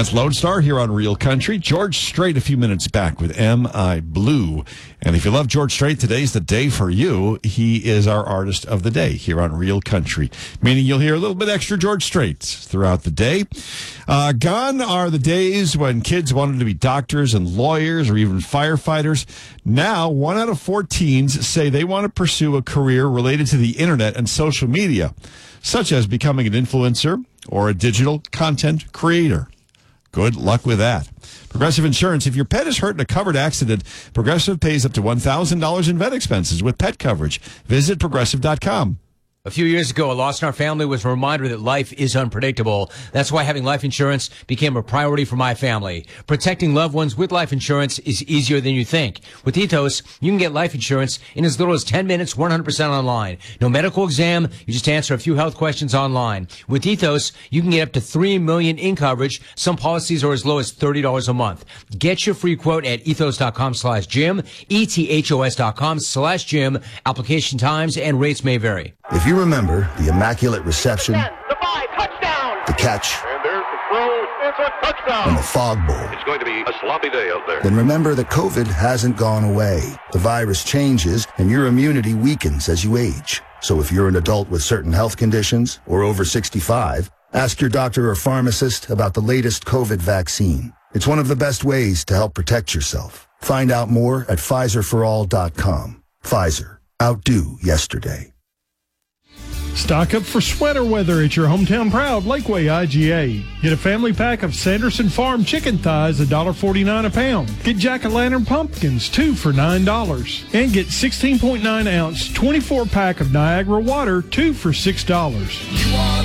That's Lone Star here on Real Country. George Strait a few minutes back with M.I. Blue. And if you love George Strait, today's the day for you. He is our artist of the day here on Real Country, meaning you'll hear a little bit extra George Strait throughout the day. Gone are the days when kids wanted to be doctors and lawyers or even firefighters. Now, 1 out of 4 teens say they want to pursue a career related to the internet and social media, such as becoming an influencer or a digital content creator. Good luck with that. Progressive Insurance. If your pet is hurt in a covered accident, Progressive pays up to $1,000 in vet expenses with pet coverage. Visit Progressive.com. A few years ago, a loss in our family was a reminder that life is unpredictable. That's why having life insurance became a priority for my family. Protecting loved ones with life insurance is easier than you think. With Ethos, you can get life insurance in as little as 10 minutes, 100% online. No medical exam, you just answer a few health questions online. With Ethos, you can get up to $3 million in coverage. Some policies are as low as $30 a month. Get your free quote at ethos.com/Jim, ethos.com/Jim. Application times and rates may vary. If you remember the immaculate reception, the 5, touchdown, the catch, and there's the throw, it's a touchdown, and the fog bowl, it's going to be a sloppy day out there. Then remember that COVID hasn't gone away. The virus changes, and your immunity weakens as you age. So if you're an adult with certain health conditions or over 65, ask your doctor or pharmacist about the latest COVID vaccine. It's one of the best ways to help protect yourself. Find out more at PfizerForAll.com. Pfizer. Outdo yesterday. Stock up for sweater weather at your hometown proud Lakeway IGA. Get a family pack of Sanderson Farm chicken thighs, $1.49 a pound. Get jack-o'-lantern pumpkins, 2 for $9. And get 16.9 ounce 24 pack of Niagara water, 2 for $6.